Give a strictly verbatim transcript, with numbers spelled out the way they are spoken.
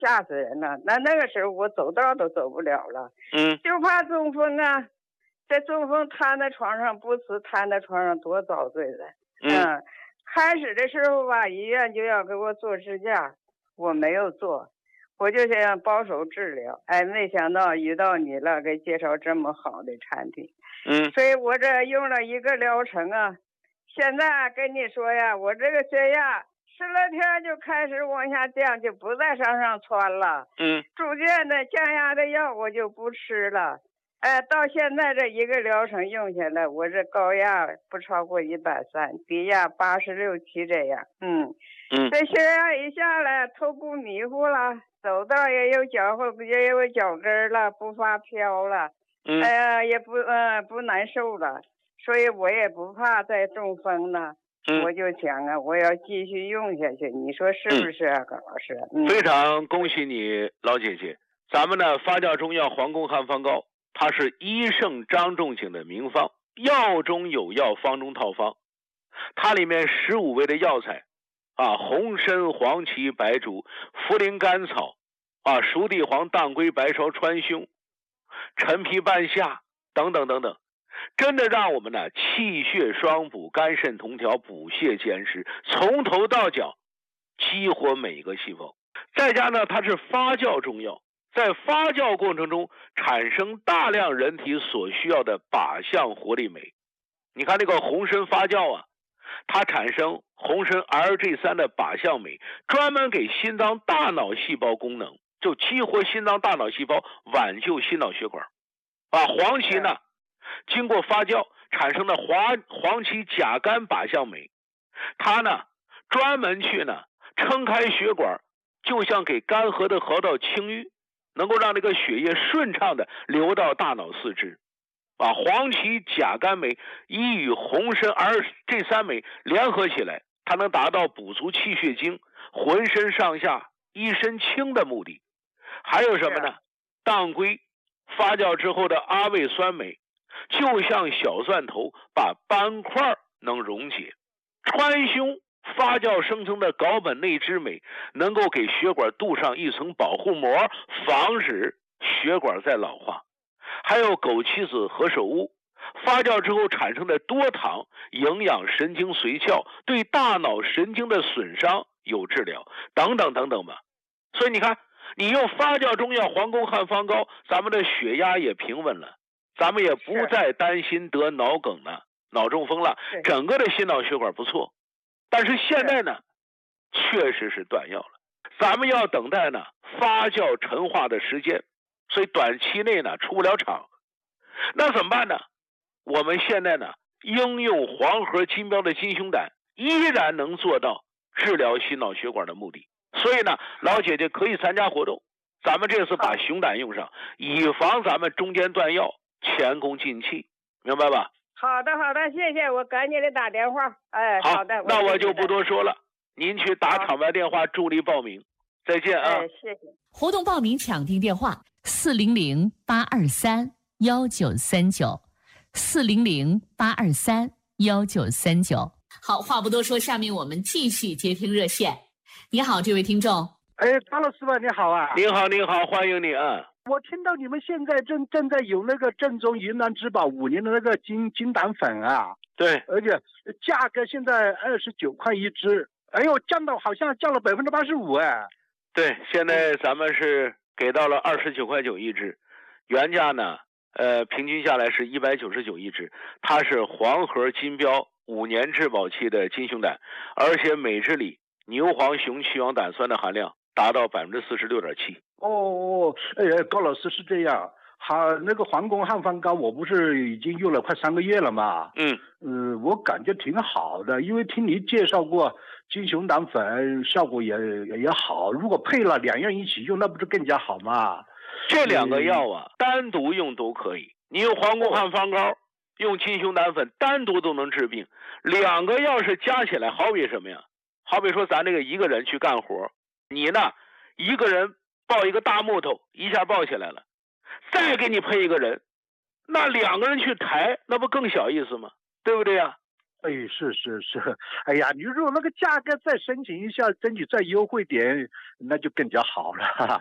吓死人了。那那个时候我走道都走不了了， 嗯， 就怕中风啊。在中风瘫在床上不辞瘫在床上多遭罪的。 嗯， 嗯，开始的时候吧，医院就要给我做支架，我没有做，我就想保守治疗。哎，没想到遇到你了，给介绍这么好的产品。 嗯， 所以我这用了一个疗程啊，现在跟你说呀，我这个血压十来天就开始往下降，就不再向上窜了。 嗯， 逐渐的降压的药我就不吃了。哎，到现在这一个疗程用下来，我这高压不超过一百三，低压八十六七这样。嗯嗯， 这血压一下来，头不迷糊了，走道也有脚后也有脚跟了，不发飘了。 嗯， 哎呀，也不呃不难受了，所以我也不怕再中风了。 嗯， 我就想啊，我要继续用下去，你说是不是啊，高老师？嗯， 非常恭喜你，老姐姐。咱们呢发酵中药黄宫汉方膏，它是医圣张仲景的名方，药中有药，方中套方。它里面十五味的药材啊，红参、黄芪、白术、茯苓、甘草啊，熟地黄、当归、白芍、川芎、陈皮、半夏等等等等，真的让我们呢气血双补，肝肾同调，补泻兼施，从头到脚激活每一个细胞。再加呢，它是发酵中药，在发酵过程中产生大量人体所需要的靶向活力酶。你看那个红参发酵啊，它产生红参 R G 三 的靶向酶，专门给心脏大脑细胞功能，就激活心脏大脑细胞，挽救心脑血管。啊，黄芪呢，经过发酵产生的黄黄芪甲苷靶向酶，它呢专门去呢撑开血管，就像给干涸的河道清淤，能够让这个血液顺畅的流到大脑四肢。啊，黄芪甲苷酶一与红参 R G 三 酶联合起来，它能达到补足气血精、浑身上下一身轻的目的。还有什么呢？当归发酵之后的阿魏酸酶，就像小蒜头，把斑块能溶解。川芎发酵生成的睾本内酯酶，能够给血管镀上一层保护膜，防止血管再老化。还有枸杞子何首乌发酵之后产生的多糖，营养神经髓鞘，对大脑神经的损伤有治疗，等等等等吧。所以你看，你用发酵中药黄宫汉方膏，咱们的血压也平稳了，咱们也不再担心得脑梗了、脑中风了，整个的心脑血管不错。但是现在呢，确实是断药了，咱们要等待呢发酵陈化的时间，所以短期内呢出不了厂。那怎么办呢？我们现在呢应用黄河金标的金熊胆，依然能做到治疗心脑血管的目的。所以呢，老姐姐可以参加活动，咱们这次把熊胆用上，以防咱们中间断药，前功尽弃，明白吧？ 好的好的，谢谢，我赶紧的打电话。哎， 好好的， 那我就不多说了，您去打场外电话助力报名。再见啊！ 哎，谢谢。 活动报名抢订电话：四零零八二三幺九三九，四零零八二三幺九三九。好，话不多说，下面我们继续接听热线。你好，这位听众。 哎，张老师吧，你好啊！ 您好，您好，欢迎你啊！ 我听到你们现在正正在有那个正宗云南之宝五年的那个金金胆粉啊， 对， 而且价格现在二十九块一支，哎呦，降到好像降了百分之八十五哎。 对，现在咱们是给到了二十九块九一支，原价呢，呃，平均下来是一百九十九一支，它是黄河金标五年质保期的金熊胆，而且每支里牛黄雄去氧胆酸的含量达到百分之四十六点七。 哦，哎，高老师是这样，好，那个黄宫汉方膏我不是已经用了快三个月了嘛？ 嗯， 呃，我感觉挺好的，因为听你介绍过金熊胆粉，效果也也好。如果配了两样一起用，那不是更加好吗？ 这两个药啊，嗯、单独用都可以。你用黄宫汉方膏，用金熊胆粉，单独都能治病。两个药是加起来，好比什么呀？好比说咱这个一个人去干活，你呢一个人抱一个大木头，一下抱起来了，再给你配一个人，那两个人去抬，那不更小意思吗？对不对呀？ 哎，是是是，哎呀，你如果那个价格再申请一下，争取再优惠点，那就更加好了。